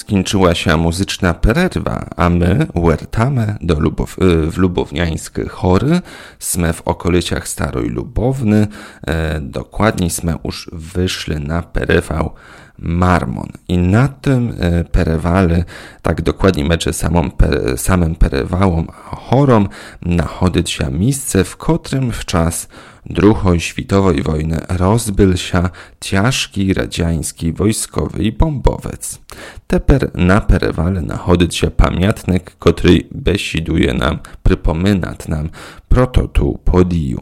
skończyła się muzyczna przerwa, a my wracamy w lubowniańskie chory. Sme w okolicach Starej Lubowny, dokładniej sme już wyszli na perewał Marmon. I na tym perewale, tak dokładnie mecze samym perewałom chorom, nachodzić się miejsce, w którym w czas II światowej wojny rozbył się ciężki radziański wojskowy bombowiec. Teper na perewale nachodzić się pamiętnik, który besiduje nam, przypominat nam prototu podiju.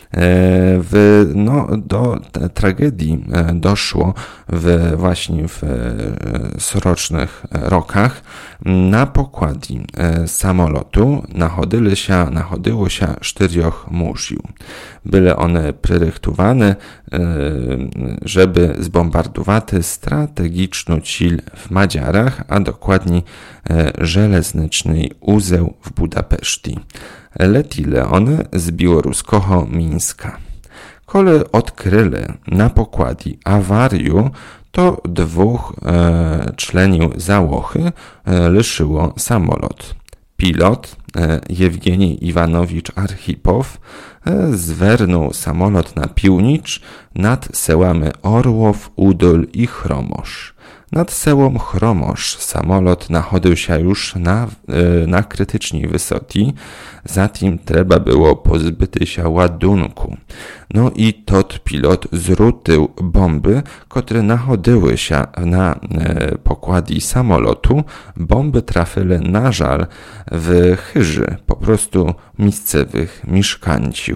Do tragedii doszło właśnie w sorocznych rokach. Na pokładzie samolotu nachodziło się 4 mużów. Były one przyrychtowane, żeby zbombardować strategiczną cil w Madziarach, a dokładniej żelezniczny uzeł w Budapeszti. Letili one z białoruskiego Mińska. Kole odkryli na pokładzie awariu, to 2 członków załogi liszyło samolot. Pilot Jewgenij Iwanowicz Archipow zwernął samolot na piłnicz nad sełami Orłow, Udol i Chromosz. Nad sełom Chromosz samolot nachodził się już na krytycznej wysokości, zatem trzeba było pozbyć się ładunku. No i tot pilot zrutył bomby, które nachodziły się na pokładzie samolotu. Bomby trafiły na żal w chyży, po prostu miejscowych mieszkańców.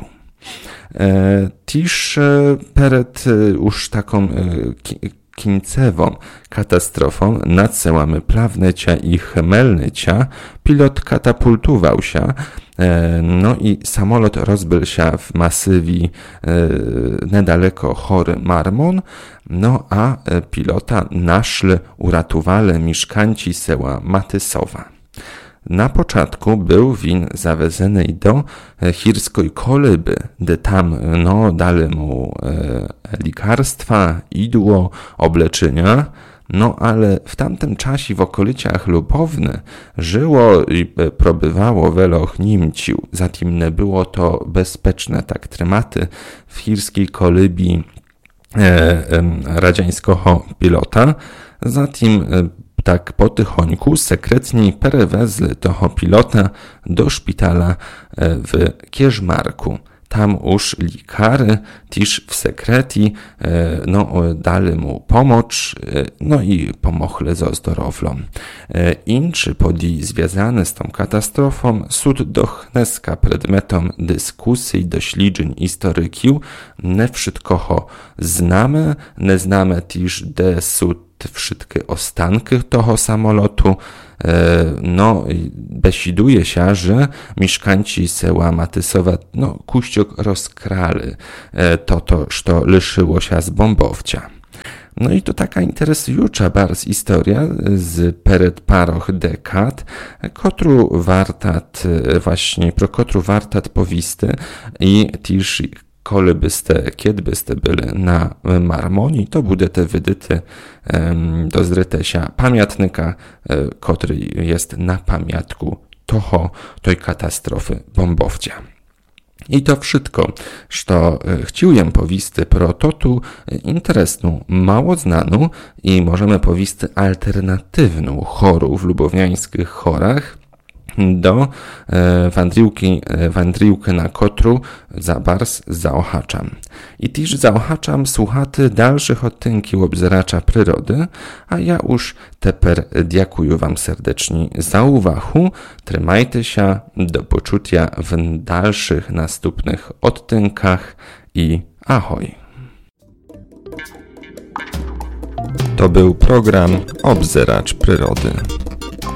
Tiż przed już taką końcową katastrofą nad sełami Plawnycia i Chmelnycia pilot katapultował się, no i samolot rozbył się w masywie niedaleko chory Marmon, no a pilota uratowali mieszkańcy seła Matysowa. Na początku był win zawiezony do chirskiej Kolyby, gdy tam dali mu lekarstwa, idło, obleczenia, ale w tamtym czasie w okolicach Lubowny żyło i probywało wielu Niemców, zatem nie było to bezpieczne tak trymaty w chirskiej Kolybii radziańskiego pilota, zatem tak po tychońku sekretni perewezli toho pilota do szpitala w Kierzmarku. Tam już lekary też w sekreti dali mu pomoc, i pomogli ze zdrowlą. Inczy podii związane z tą katastrofą sud dochneska predmetom dyskusji, doświadczeń historyków. Nie wszystko znamy, nie znamy też de sud wszystkie ostanki toho samolotu. Besiduje się, że mieszkańcy seła Matysowa kuściok rozkrali to, co liszyło się z bombowcia. No i to taka interesująca bardzo historia z przed paroch dekad, którą wartat powisty i też kiedy byste byli na Marmonii, to bude te wydyty do zrytesia pamiętnika, który jest na pamiątku tej katastrofy bombowcia. I to wszystko, co chciałem powisty pro totu interesną, mało znaną i możemy powisty alternatywną choru w lubowniańskich chorach, do wędrówki na kotru zabars zaohaczam. I też zaohaczam słuchaty dalszych odtynków obzeracza przyrody, a ja już teper dziękuję wam serdecznie za uwagę. Trzymajcie się, do poczucia w dalszych następnych odtynkach i ahoj. To był program Obzeracz Przyrody.